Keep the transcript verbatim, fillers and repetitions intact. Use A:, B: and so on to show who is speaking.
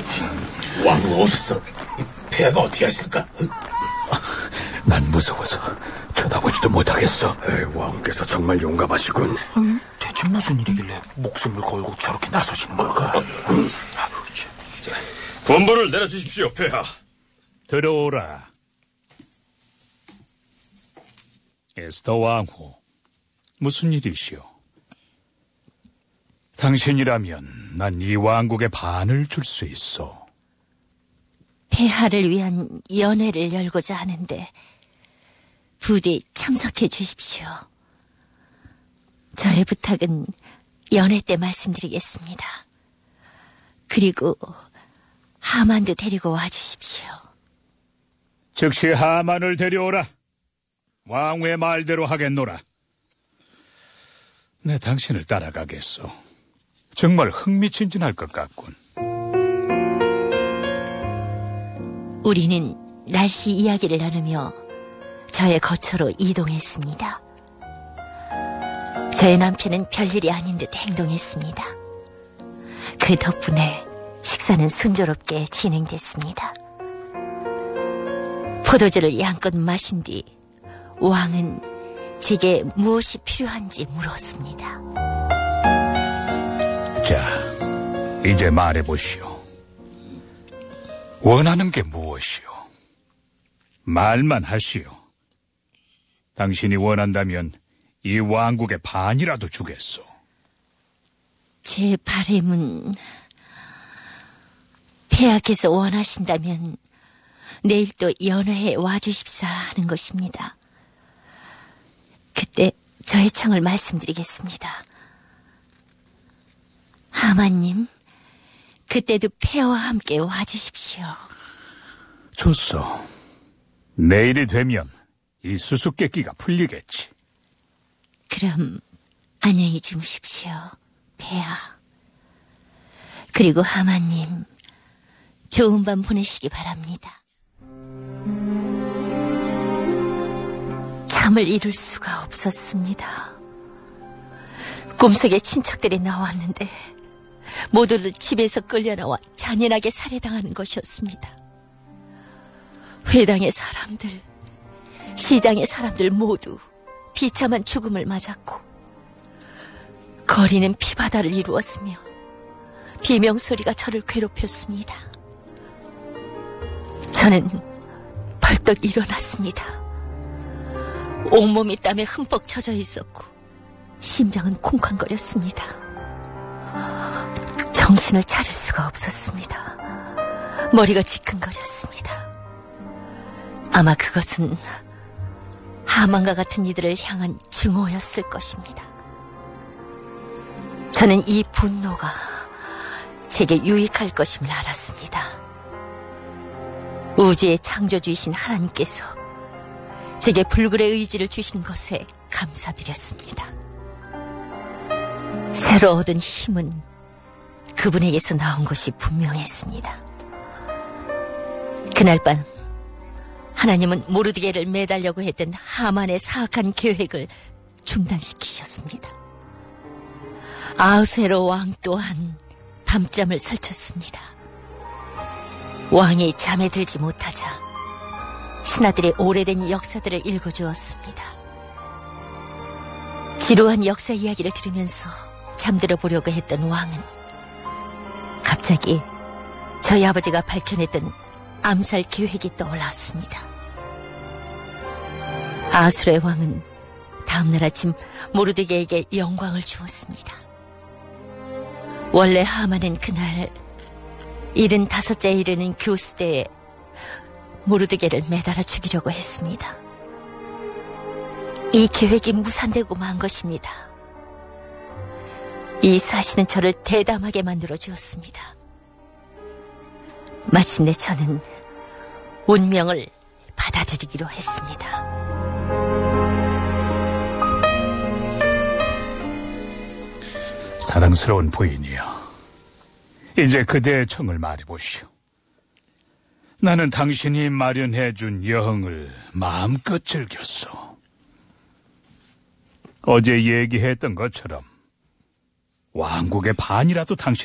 A: 왕후가 오셨어. 폐하가 어떻게 하실까?
B: 난 무서워서 쳐다보지도 못하겠어.
C: 에이, 왕께서 정말 용감하시군.
D: 아니, 대체 무슨 일이길래 목숨을 걸고 저렇게 나서시는 걸까?
C: 권부를 내려주십시오, 폐하.
E: 들어오라. 에스더 왕후, 무슨 일이시오? 당신이라면 난 이 왕국의 반을 줄 수 있어.
F: 폐하를 위한 연회를 열고자 하는데 부디 참석해 주십시오. 저의 부탁은 연회 때 말씀드리겠습니다. 그리고 하만도 데리고 와주십시오.
E: 즉시 하만을 데려오라. 왕후의 말대로 하겠노라. 내 당신을 따라가겠소. 정말 흥미진진할 것 같군.
F: 우리는 날씨 이야기를 나누며 저의 거처로 이동했습니다. 저의 남편은 별일이 아닌 듯 행동했습니다. 그 덕분에 식사는 순조롭게 진행됐습니다. 포도주를 양껏 마신 뒤 왕은 제게 무엇이 필요한지 물었습니다.
E: 자, 이제 말해보시오. 원하는 게 무엇이오? 말만 하시오. 당신이 원한다면 이 왕국의 반이라도 주겠소.
F: 제 바람은 폐하께서 원하신다면 내일 또 연회에 와주십사 하는 것입니다. 그때 저의 청을 말씀드리겠습니다. 하마님, 그때도 폐하와 함께 와주십시오.
E: 좋소. 내일이 되면 이 수수께끼가 풀리겠지.
F: 그럼 안녕히 주무십시오, 폐하. 그리고 하마님, 좋은 밤 보내시기 바랍니다. 잠을 이룰 수가 없었습니다. 꿈속에 친척들이 나왔는데 모두들 집에서 끌려나와 잔인하게 살해당하는 것이었습니다. 회당의 사람들, 시장의 사람들 모두 비참한 죽음을 맞았고 거리는 피바다를 이루었으며 비명소리가 저를 괴롭혔습니다. 저는 벌떡 일어났습니다. 온몸이 땀에 흠뻑 젖어 있었고 심장은 쿵쾅거렸습니다. 정신을 차릴 수가 없었습니다. 머리가 지끈거렸습니다. 아마 그것은 하만과 같은 이들을 향한 증오였을 것입니다. 저는 이 분노가 제게 유익할 것임을 알았습니다. 우주의 창조주이신 하나님께서 제게 불굴의 의지를 주신 것에 감사드렸습니다. 새로 얻은 힘은 그분에게서 나온 것이 분명했습니다. 그날 밤 하나님은 모르드게를 매달려고 했던 하만의 사악한 계획을 중단시키셨습니다. 아하수에로 왕 또한 밤잠을 설쳤습니다. 왕이 잠에 들지 못하자 신하들의 오래된 역사들을 읽어주었습니다. 지루한 역사 이야기를 들으면서 잠들어 보려고 했던 왕은 갑자기 저희 아버지가 밝혀냈던 암살 계획이 떠올랐습니다. 아수르의 왕은 다음날 아침 모르드게에게 영광을 주었습니다. 원래 하만은 그날 일흔다섯째에 이르는 교수대에 모르드게를 매달아 죽이려고 했습니다. 이 계획이 무산되고 만 것입니다. 이 사실은 저를 대담하게 만들어 주었습니다. 마침내 저는 운명을 받아들이기로 했습니다.
E: 사랑스러운 부인이여, 이제 그대의 청을 말해보시오. 나는 당신이 마련해준 여흥을 마음껏 즐겼소. 어제 얘기했던 것처럼 왕국의 반이라도 당신